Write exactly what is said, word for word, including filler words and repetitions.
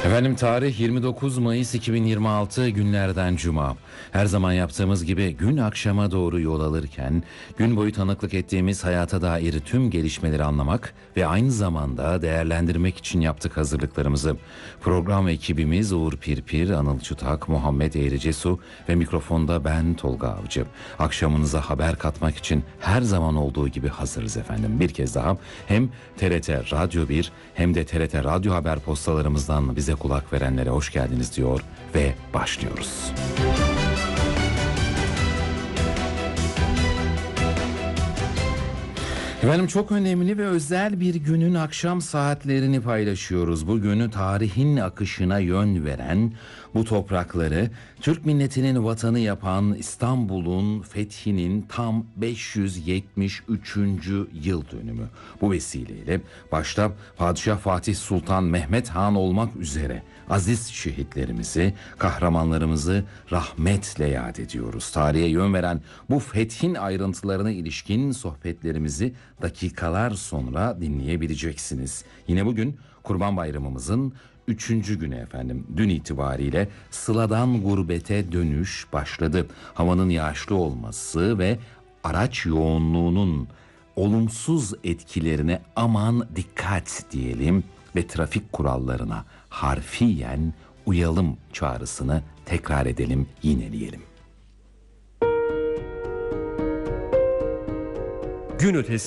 Efendim tarih yirmi dokuz Mayıs iki bin yirmi altı, günlerden cuma. Her zaman yaptığımız gibi gün akşama doğru yol alırken gün boyu tanıklık ettiğimiz hayata dair tüm gelişmeleri anlamak ve aynı zamanda değerlendirmek için yaptık hazırlıklarımızı. Program ekibimiz Uğur Pirpir, Anıl Çıtak, Muhammed Eğricesu ve mikrofonda ben Tolga Avcı. Akşamınıza haber katmak için her zaman olduğu gibi hazırız efendim. Bir kez daha hem T R T Radyo bir hem de T R T Radyo Haber postalarımızdan bize kulak verenlere hoş geldiniz diyor ve başlıyoruz. Efendim çok önemli ve özel bir günün akşam saatlerini paylaşıyoruz. Bu günü tarihin akışına yön veren, bu toprakları Türk milletinin vatanı yapan İstanbul'un fethinin tam beş yüz yetmiş üçüncü yıl dönümü. Bu vesileyle başta Padişah Fatih Sultan Mehmet Han olmak üzere aziz şehitlerimizi, kahramanlarımızı rahmetle yad ediyoruz. Tarihe yön veren bu fethin ayrıntılarına ilişkin sohbetlerimizi dakikalar sonra dinleyebileceksiniz. Yine bugün Kurban Bayramımızın üçüncü günü efendim. Dün itibariyle sıladan gurbete dönüş başladı. Havanın yağışlı olması ve araç yoğunluğunun olumsuz etkilerine aman dikkat diyelim ve trafik kurallarına harfiyen uyalım çağrısını tekrar edelim, yineleyelim. Gün ötesi